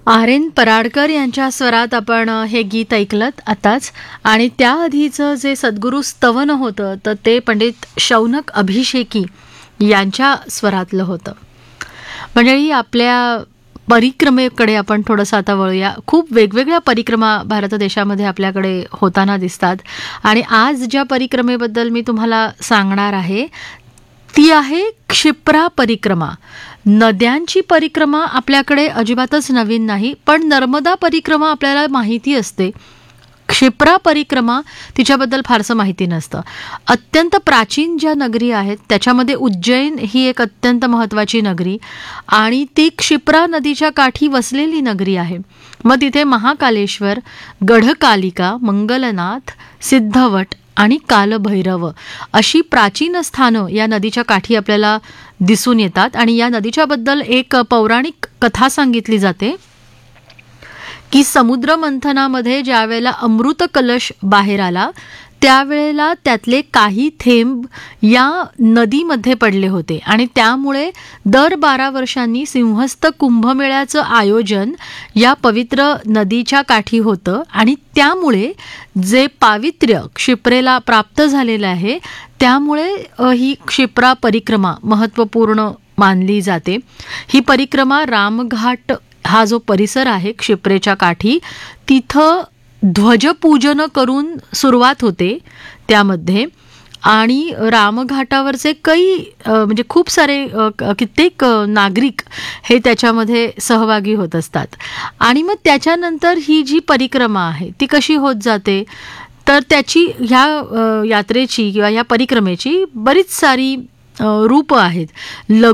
RN. Paradkar यांच्या स्वरात आपण हे गीत ऐकलत आताच. आणि त्याआधीचं जे सद्गुरू स्तवन होतं तर ते पंडित शौनक अभिषेकी यांच्या स्वरातलं होतं. मंडळी, आपल्या परिक्रमेकडे आपण थोडंसं आता वळूया. खूप वेगवेगळ्या परिक्रमा भारत देशामध्ये आपल्याकडे होताना दिसतात. आणि आज ज्या परिक्रमेबद्दल मी तुम्हाला सांगणार आहे ती आहे क्षिप्रा परिक्रमा. नद्यांची परिक्रमा आपल्याकडे अजिबातच नवीन नाही, पण नर्मदा परिक्रमा आपल्याला माहिती असते. क्षिप्रा परिक्रमा तिच्याबद्दल फारसं माहिती नसतं. अत्यंत प्राचीन ज्या नगरी आहेत त्याच्यामध्ये उज्जैन ही एक अत्यंत महत्त्वाची नगरी आणि ती क्षिप्रा नदीच्या काठी वसलेली नगरी आहे. मग तिथे महाकालेश्वर, गढकालिका, मंगलनाथ, सिद्धवट आणि कालभैरव अशी प्राचीन स्थानं या नदीच्या काठी आपल्याला दिसून येतात. आणि या नदीच्याबद्दल एक पौराणिक कथा सांगितली जाते की समुद्र मंथनामध्ये ज्या वेळेला अमृत कलश बाहेर आला त्यावेळेला त्यातले काही थेंब या नदीमध्ये पडले होते आणि त्यामुळे दर 12 वर्षांनी सिंहस्थ कुंभमेळ्याचं आयोजन या पवित्र नदीच्या काठी होतं. आणि त्यामुळे जे पावित्र्य क्षिप्रेला प्राप्त झालेलं आहे त्यामुळे ही क्षिप्रा परिक्रमा महत्त्वपूर्ण मानली जाते. ही परिक्रमा रामघाट हा जो परिसर आहे क्षिप्रेच्या काठी तिथं ध्वजपूजन करून सुरुवात होते त्यामध्ये. आणि रामघाटावरचे म्हणजे खूप सारे कित्येक नागरिक हे त्याच्यामध्ये सहभागी होत असतात. आणि मग त्याच्यानंतर ही जी परिक्रमा आहे ती कशी होत जाते तर त्याची ह्या यात्रेची किंवा ह्या परिक्रमेची बरीच सारी रूपं आहेत.